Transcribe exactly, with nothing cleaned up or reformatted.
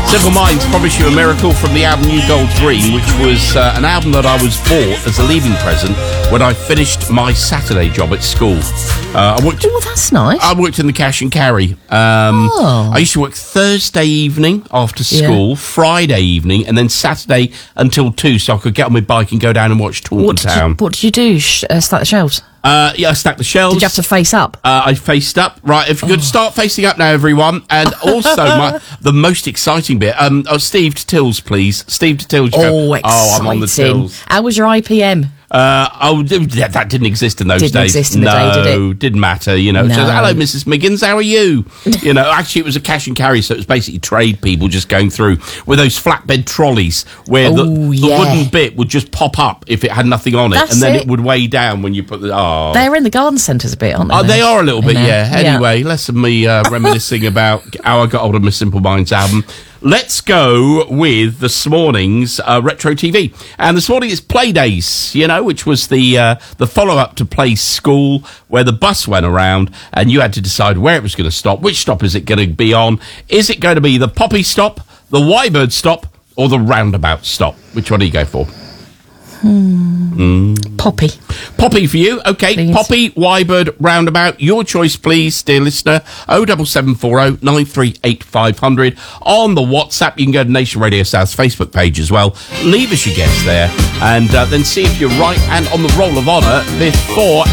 Simple Minds, Promise You a Miracle from the album New Gold Dream, which was uh, an album that I was bought as a leaving present when I finished my Saturday job at school. Uh, I worked, oh, that's nice. I worked in the cash and carry. Um, oh. I used to work Thursday evening after school, yeah. Friday evening, and then Saturday until two, so I could get on my bike and go down and watch Taunton what did Town. You, what did you do? Sh- uh, stack the shelves? Uh, yeah, I stacked the shelves. Did you have to face up? Uh, I faced up. Right, if you could oh. start facing up now, everyone. And also, my, the most exciting bit. Um, oh, Steve to Tills, please. Steve to Tills. Oh, exciting. Oh, I'm on the Tills. How was your I P M? Uh, oh, that, that didn't exist in those didn't days. Exist in the no, day, did it? didn't matter. You know, no. it says, hello, Missus Miggins, how are you? You know, actually, it was a cash and carry, so it was basically trade people just going through with those flatbed trolleys where the, Ooh, the yeah. wooden bit would just pop up if it had nothing on it, That's and then it. it would weigh down when you put the. Oh, they're in the garden centres a bit, aren't they? Oh, they are a little bit, know? yeah. Anyway, yeah. less of me uh, reminiscing about how I got hold of my Simple Minds album. Let's go with this morning's uh, Retro T V. And this morning is Playdays, you know, which was the uh, the follow-up to Play School, where the bus went around and you had to decide where it was going to stop. Which stop is it going to be on? Is it going to be the Poppy stop, the Y-Bird stop, or the Roundabout stop? Which one do you go for? Hmm. Mm. Poppy. Poppy for you. Okay, please. Poppy, Y-Bird, Roundabout. Your choice, please, dear listener. oh seven seven four oh nine three eight five hundred. On the WhatsApp, you can go to Nation Radio South's Facebook page as well. Leave us your guess there, and uh, then see if you're right and on the roll of honour before